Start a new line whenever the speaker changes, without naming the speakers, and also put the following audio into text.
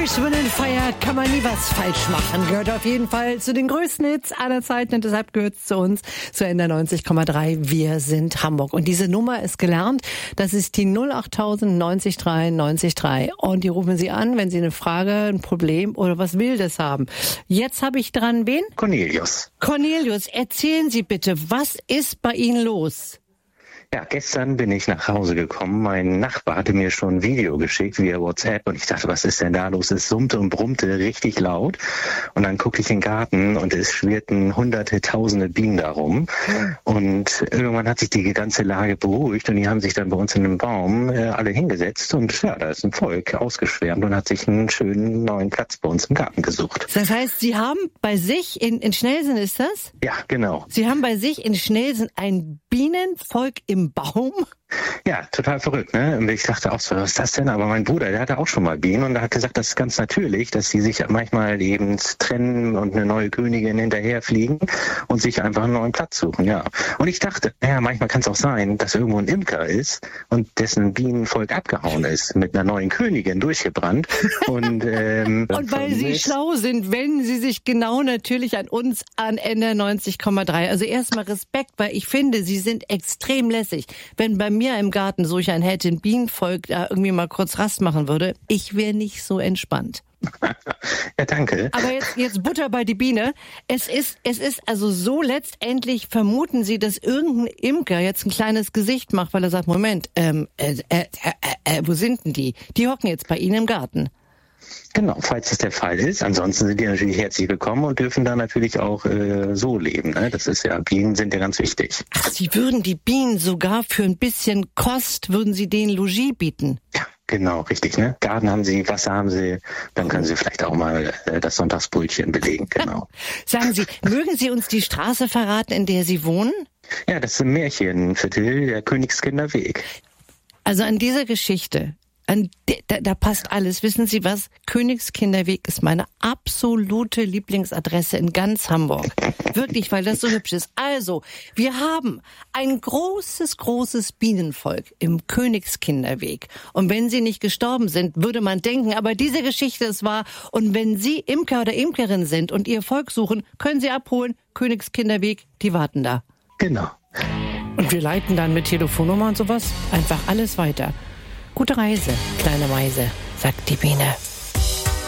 Earth, Wind and Fire, kann man nie was falsch machen. Gehört auf jeden Fall zu den größten Hits aller Zeiten und deshalb gehört es zu uns, zu NDR 90,3. Wir sind Hamburg. Und diese Nummer ist gelernt. Das ist die 08000 90 3 90 3. Und die rufen Sie an, wenn Sie eine Frage, ein Problem oder was Wildes haben. Jetzt habe ich dran wen?
Cornelius.
Cornelius, erzählen Sie bitte, was ist bei Ihnen los?
Ja, gestern bin ich nach Hause gekommen. Mein Nachbar hatte mir schon ein Video geschickt via WhatsApp und ich dachte, was ist denn da los? Es summte und brummte richtig laut. Und dann guckte ich in den Garten und es schwirrten hunderte, tausende Bienen darum. Und irgendwann hat sich die ganze Lage beruhigt und die haben sich dann bei uns in einem Baum alle hingesetzt und ja, da ist ein Volk ausgeschwärmt und hat sich einen schönen neuen Platz bei uns im Garten gesucht.
Das heißt, Sie haben bei sich, in Schnelsen ist das?
Ja, genau.
Sie haben bei sich in Schnelsen ein Bienenvolk im Baum?
Ja, total verrückt, ne? Und ich dachte auch so, was ist das denn? Aber mein Bruder, der hatte auch schon mal Bienen und er hat gesagt, das ist ganz natürlich, dass sie sich manchmal eben trennen und eine neue Königin hinterherfliegen und sich einfach einen neuen Platz suchen, ja. Und ich dachte, naja, manchmal kann es auch sein, dass irgendwo ein Imker ist und dessen Bienenvolk abgehauen ist, mit einer neuen Königin durchgebrannt. Und
weil Sie schlau sind, wenden Sie sich genau natürlich an uns, an NDR 90,3. Also erstmal Respekt, weil ich finde, Sie sind extrem lässig. Wenn bei mir im Garten solch ein hätte ein Bienenvolk da irgendwie mal kurz Rast machen würde, ich wäre nicht so entspannt.
Ja, danke.
Aber jetzt Butter bei die Biene. Es ist also so, letztendlich vermuten Sie, dass irgendein Imker jetzt ein kleines Gesicht macht, weil er sagt, Moment, wo sind denn die? Die hocken jetzt bei Ihnen im Garten.
Genau, falls das der Fall ist. Ansonsten sind die natürlich herzlich willkommen und dürfen da natürlich auch so leben. Ne? Das ist ja, Bienen sind ja ganz wichtig.
Ach, Sie würden die Bienen sogar für ein bisschen Kost, würden Sie denen Logis bieten?
Ja, genau, richtig. Ne? Garten haben Sie, Wasser haben Sie, dann können Sie vielleicht auch mal das Sonntagsbrötchen belegen. Genau.
Sagen Sie, mögen Sie uns die Straße verraten, in der Sie wohnen?
Ja, das ist ein Märchenviertel, der Königskinderweg.
Also an dieser Geschichte, da passt alles. Wissen Sie was? Königskinderweg ist meine absolute Lieblingsadresse in ganz Hamburg. Wirklich, weil das so hübsch ist. Also, wir haben ein großes Bienenvolk im Königskinderweg. Und wenn sie nicht gestorben sind, würde man denken, aber diese Geschichte ist wahr. Und wenn Sie Imker oder Imkerin sind und Ihr Volk suchen, können Sie abholen. Königskinderweg, die warten da.
Genau.
Und wir leiten dann mit Telefonnummer und sowas einfach alles weiter. Gute Reise, kleine Meise, sagt die Biene.